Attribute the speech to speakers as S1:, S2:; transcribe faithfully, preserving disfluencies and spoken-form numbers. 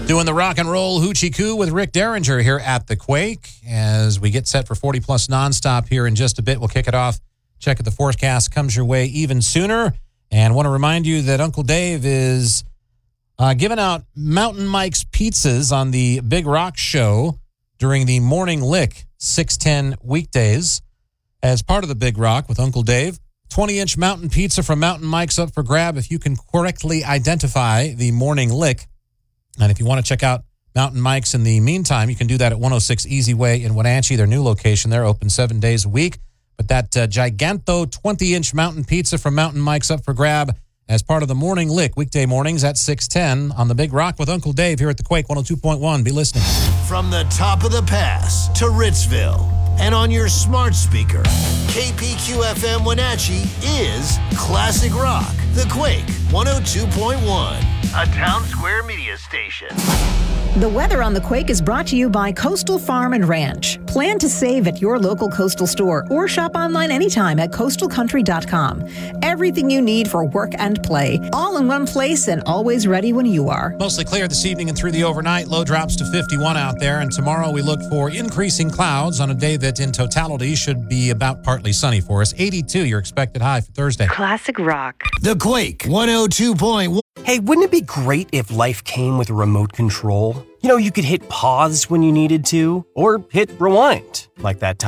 S1: Doing the rock and roll hoochie coo with Rick Derringer here at the Quake as we get set for forty plus nonstop here in just a bit. We'll kick it off. Check if the forecast comes your way even sooner. And want to remind you that Uncle Dave is uh, giving out Mountain Mike's pizzas on the Big Rock Show during the Morning Lick six ten weekdays as part of the Big Rock with Uncle Dave. twenty-inch mountain pizza from Mountain Mike's up for grab if you can correctly identify the Morning Lick. And if you want to check out Mountain Mike's in the meantime, you can do that at one oh six Easy Way in Wenatchee, their new location. They're open seven days a week. But that uh, Giganto twenty-inch mountain pizza from Mountain Mike's up for grab as part of the Morning Lick, weekday mornings at six ten on the Big Rock with Uncle Dave here at the Quake one oh two point one. Be listening.
S2: From the top of the pass to Ritzville and on your smart speaker, K P Q F M Wenatchee is Classic Rock, the Quake one oh two point one, a Town Square media station.
S3: The weather on the Quake is brought to you by Coastal Farm and Ranch. Plan to save at your local Coastal store or shop online anytime at coastal country dot com. Everything you need for work and play, all in one place and always ready when you are.
S1: Mostly clear this evening and through the overnight. Low drops to fifty-one out there. And tomorrow we look for increasing clouds on a day that in totality should be about partly sunny for us. eighty-two, your expected high for Thursday.
S4: Classic Rock.
S2: The Quake one oh two point one.
S5: Hey, wouldn't it be great if life came with a remote control? You know, you could hit pause when you needed to, or hit rewind, like that time.